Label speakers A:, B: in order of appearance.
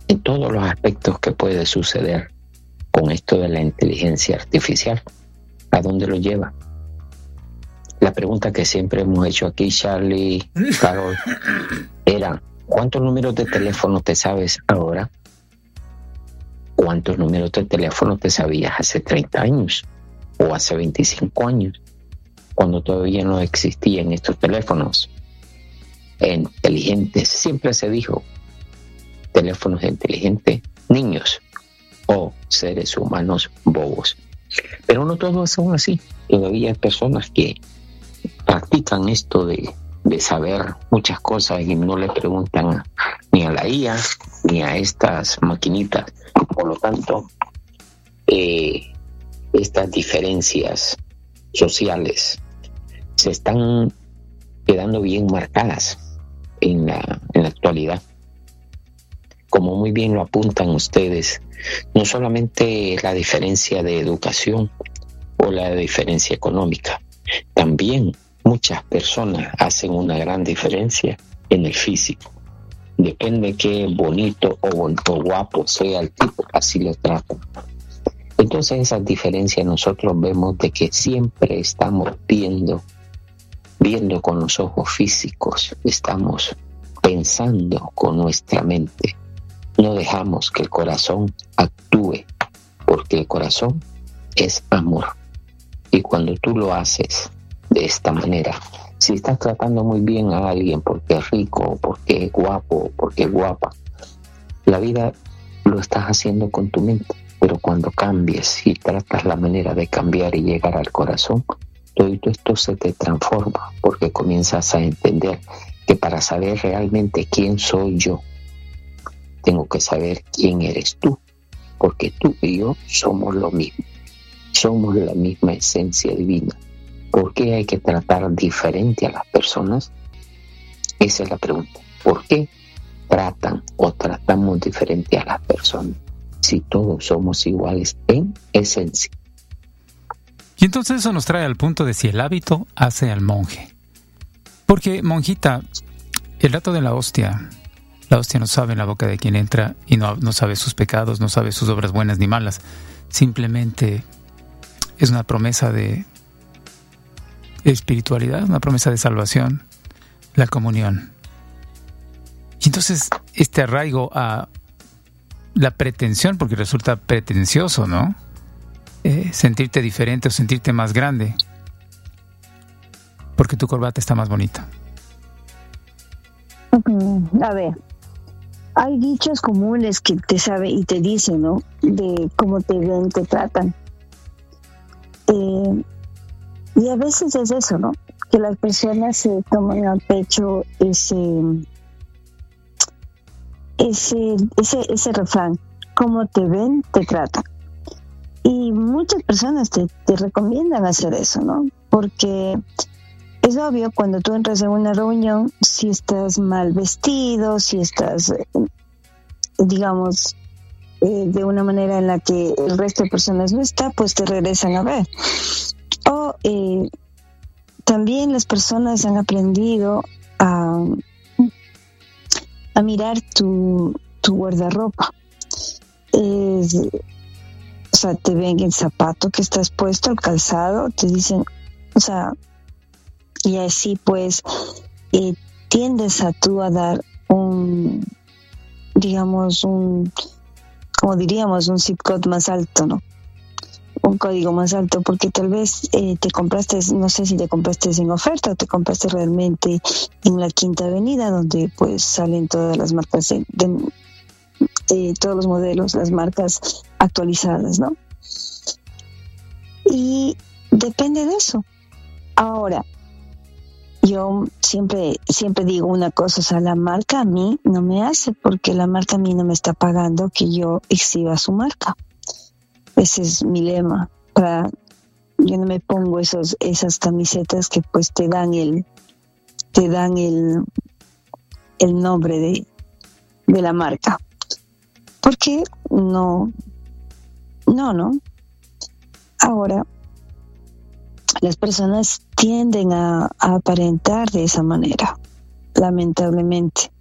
A: en todos los aspectos que puede suceder con esto de la inteligencia artificial. ¿A dónde lo lleva? La pregunta que siempre hemos hecho aquí, Charlie, Carol, era: ¿cuántos números de teléfono te sabes ahora? ¿Cuántos números de teléfono te sabías hace 30 años o hace 25 años, cuando todavía no existían estos teléfonos inteligentes? Siempre se dijo teléfonos inteligentes, niños o seres humanos bobos. Pero no todos son así. Todavía hay personas que practican esto de saber muchas cosas y no le preguntan ni a la IA ni a estas maquinitas. Por lo tanto, estas diferencias sociales se están quedando bien marcadas en la actualidad. Como muy bien lo apuntan ustedes, no solamente la diferencia de educación o la diferencia económica, también muchas personas hacen una gran diferencia en el físico. Depende qué bonito o guapo sea el tipo, así lo tratan. Entonces esas diferencias nosotros vemos de que siempre estamos viendo con los ojos físicos, estamos pensando con nuestra mente. No dejamos que el corazón actúe, porque el corazón es amor. Y cuando tú lo haces de esta manera, si estás tratando muy bien a alguien porque es rico, porque es guapo, porque es guapa, la vida lo estás haciendo con tu mente. Pero cuando cambies y tratas la manera de cambiar y llegar al corazón, todo esto se te transforma, porque comienzas a entender que para saber realmente quién soy yo, tengo que saber quién eres tú, porque tú y yo somos lo mismo, somos la misma esencia divina. ¿Por qué hay que tratar diferente a las personas? Esa es la pregunta. ¿Por qué tratan o tratamos diferente a las personas si todos somos iguales en esencia?
B: Y entonces eso nos trae al punto de si el hábito hace al monje. Porque, monjita, el rato de la hostia no sabe en la boca de quien entra y no sabe sus pecados, no sabe sus obras buenas ni malas. Simplemente es una promesa de espiritualidad, una promesa de salvación, la comunión. Y entonces este arraigo a la pretensión, porque resulta pretencioso, ¿no? Sentirte diferente o sentirte más grande porque tu corbata está más bonita.
C: A ver, hay dichos comunes que te sabe y te dicen, ¿no? De cómo te ven, te tratan. Y a veces es eso, ¿no? Que las personas se toman al pecho ese refrán: como te ven, te tratan. Y muchas personas te recomiendan hacer eso, ¿no? Porque es obvio, cuando tú entras en una reunión, si estás mal vestido, si estás, digamos, de una manera en la que el resto de personas no está, pues te regresan a ver. O también las personas han aprendido a mirar tu guardarropa. O sea, te ven el zapato que estás puesto, el calzado, te dicen, o sea, y así pues tiendes a tú a dar un zip code más alto, ¿no? Un código más alto, porque tal vez te compraste, no sé si te compraste en oferta o te compraste realmente en la Quinta Avenida, donde pues salen todas las marcas de todos los modelos, las marcas actualizadas, ¿no? Y depende de eso. Ahora, yo siempre digo una cosa, o sea, la marca a mí no me hace, porque la marca a mí no me está pagando que yo exhiba su marca. Ese es mi lema. Yo no me pongo esas camisetas que pues te dan el nombre de la marca. Porque no. Ahora, las personas tienden a aparentar de esa manera, lamentablemente.